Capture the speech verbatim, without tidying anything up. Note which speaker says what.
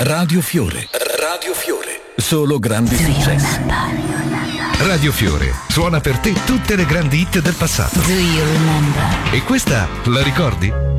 Speaker 1: Radio Fiore. Radio Fiore. Solo grandi successi.
Speaker 2: Radio Fiore suona per te tutte le grandi hit del passato.
Speaker 3: Do you remember?
Speaker 2: E questa la ricordi?